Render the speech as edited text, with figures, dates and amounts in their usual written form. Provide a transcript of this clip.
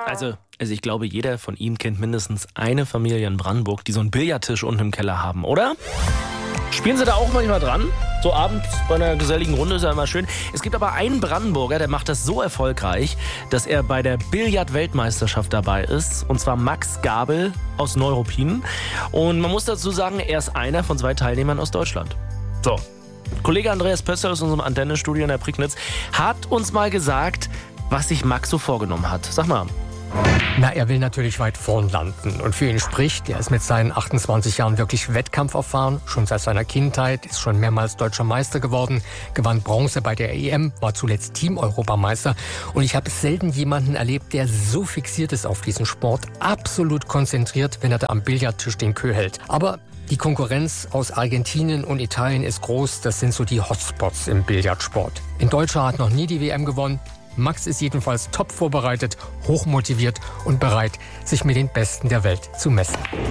Also ich glaube, jeder von Ihnen kennt mindestens eine Familie in Brandenburg, die so einen Billardtisch unten im Keller haben, oder? Spielen Sie da auch manchmal dran? So abends bei einer geselligen Runde ist ja immer schön. Es gibt aber einen Brandenburger, der macht das so erfolgreich, dass er bei der Billard-Weltmeisterschaft dabei ist. Und zwar Max Gabel aus Neuruppin. Und man muss dazu sagen, er ist einer von 2 Teilnehmern aus Deutschland. So, Kollege Andreas Pösser aus unserem Antennestudio in der Prignitz hat uns mal gesagt, was sich Max so vorgenommen hat. Sag mal. Na, er will natürlich weit vorn landen. Und für ihn spricht, er ist mit seinen 28 Jahren wirklich wettkampferfahren, schon seit seiner Kindheit, ist schon mehrmals deutscher Meister geworden, gewann Bronze bei der EM, war zuletzt Team-Europameister. Und ich habe selten jemanden erlebt, der so fixiert ist auf diesen Sport, absolut konzentriert, wenn er da am Billardtisch den Queue hält. Aber die Konkurrenz aus Argentinien und Italien ist groß, das sind so die Hotspots im Billardsport. Ein Deutscher hat noch nie die WM gewonnen. Max ist jedenfalls top vorbereitet, hochmotiviert und bereit, sich mit den Besten der Welt zu messen.